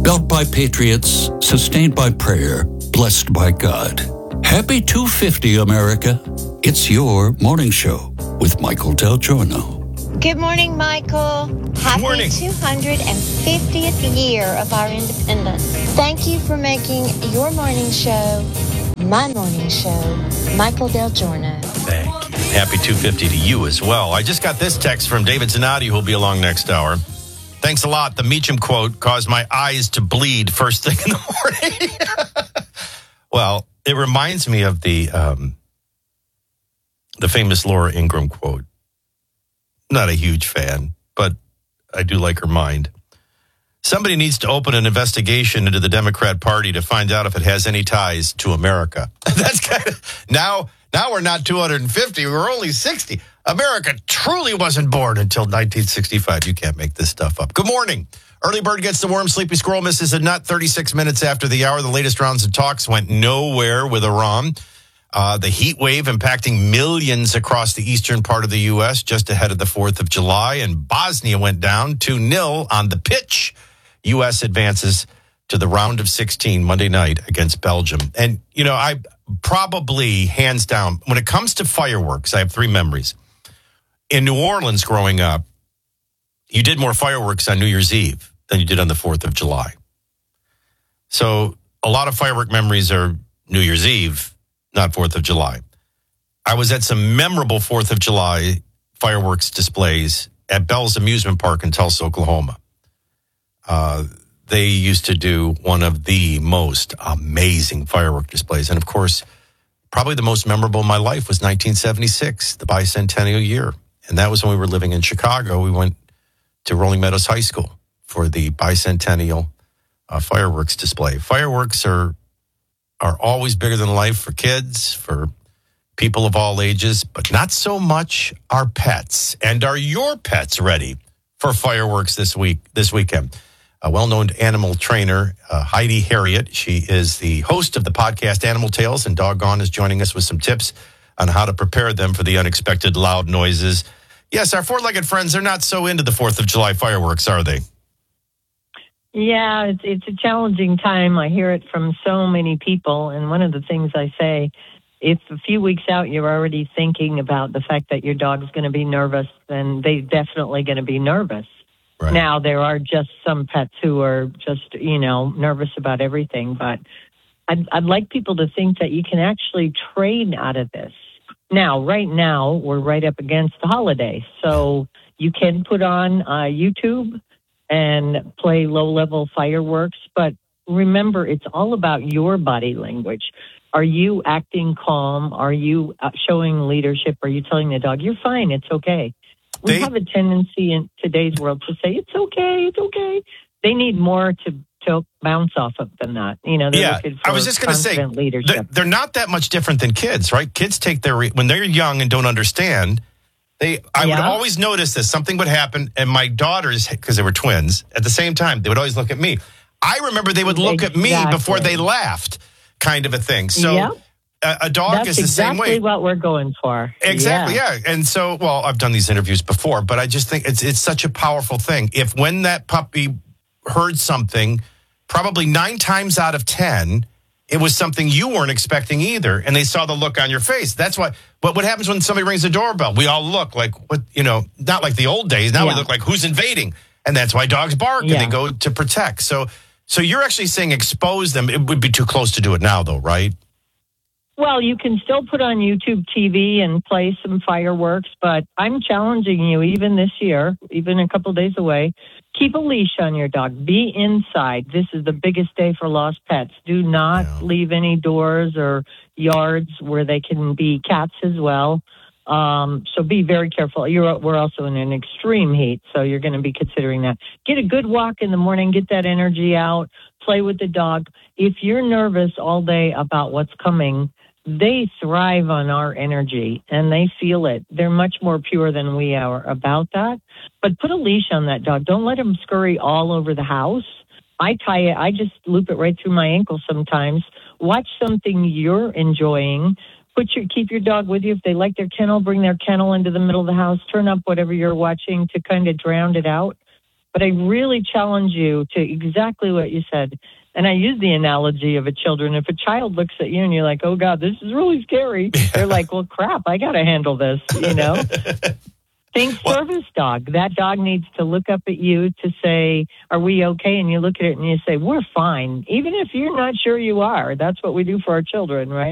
Built by patriots, sustained by prayer, blessed by God. Happy 250, America. It's your morning show with Michael Del Giorno. Good morning, Michael. Happy 250th year of our independence. Thank you for making your morning show my morning show. Michael Del Giorno. Thank you. Happy 250 to you as well. I just got this text from David Zanotti, who'll be along next hour. Thanks a lot. The Meacham quote caused my eyes to bleed first thing in the morning. Well, it reminds me of the famous Laura Ingraham quote. Not a huge fan, but I do like her mind. Somebody needs to open an investigation into the Democrat Party to find out if it has any ties to America. That's kind of now we're not 250, we're only 60. America truly wasn't born until 1965. You can't make this stuff up. Good morning. Early bird gets the worm, sleepy squirrel misses a nut. 36 minutes after the hour, the latest rounds of talks went nowhere with Iran. The heat wave impacting millions across the eastern part of the U.S. just ahead of the 4th of July. And Bosnia went down 2-0 on the pitch. U.S. advances to the round of 16 Monday night against Belgium. And, you know, I probably, hands down, when it comes to fireworks, I have 3 memories. In New Orleans growing up, you did more fireworks on New Year's Eve than you did on the 4th of July. So a lot of firework memories are New Year's Eve, not 4th of July. I was at some memorable 4th of July fireworks displays at Bell's Amusement Park in Tulsa, Oklahoma. They used to do one of the most amazing firework displays. And of course, probably the most memorable in my life was 1976, the bicentennial year. And that was when we were living in Chicago. We went to Rolling Meadows High School for the bicentennial fireworks display. Fireworks are always bigger than life for kids, for people of all ages, but not so much our pets. And are your pets ready for fireworks this weekend? A well-known animal trainer, Heidi Harriet. She is the host of the podcast Animal Tales, and Doggone is joining us with some tips on how to prepare them for the unexpected loud noises. Yes, our four-legged friends are not so into the 4th of July fireworks, are they? Yeah, it's a challenging time. I hear it from so many people, and one of the things I say, if a few weeks out you're already thinking about the fact that your dog's going to be nervous, then they're definitely going to be nervous. Right. Now, there are just some pets who are just, nervous about everything, but I'd like people to think that you can actually train out of this. Now, right now, we're right up against the holiday, so you can put on YouTube and play low-level fireworks, but remember, it's all about your body language. Are you acting calm? Are you showing leadership? Are you telling the dog, you're fine, it's okay? We have a tendency in today's world to say, it's okay. They need more to bounce off of than that. They're looking for I was just going to say, leadership. They're not that much different than kids, right? Kids take when they're young and don't understand, I would always notice this. Something would happen, and my daughters, because they were twins, at the same time, they would always look at me. I remember they would look at me before they laughed, kind of a thing. So a dog is the same way. That's exactly what we're going for. Exactly, yeah. And so, I've done these interviews before, but I just think it's such a powerful thing. If when that puppy heard something, probably 9 times out of 10, it was something you weren't expecting either, and they saw the look on your face. That's why. But what happens when somebody rings the doorbell? We all look like, not like the old days. Now we look like, who's invading? And that's why dogs bark, and they go to protect. So you're actually saying expose them. It would be too close to do it now, though, right? Well, you can still put on YouTube TV and play some fireworks, but I'm challenging you even this year, even a couple days away, keep a leash on your dog. Be inside. This is the biggest day for lost pets. Do not leave any doors or yards where they can be cats as well. So be very careful. We're also in an extreme heat, so you're going to be considering that. Get a good walk in the morning, get that energy out, play with the dog. If you're nervous all day about what's coming, they thrive on our energy and they feel it. They're much more pure than we are about that. But put a leash on that dog. Don't let him scurry all over the house. I tie it. I just loop it right through my ankle sometimes. Watch something you're enjoying. Keep your dog with you. If they like their kennel, bring their kennel into the middle of the house. Turn up whatever you're watching to kind of drown it out. But I really challenge you to exactly what you said. And I use the analogy of a children. If a child looks at you and you're like, oh, God, this is really scary. They're like, well, crap, I got to handle this, Think service dog. That dog needs to look up at you to say, are we okay? And you look at it and you say, we're fine. Even if you're not sure you are. That's what we do for our children, right?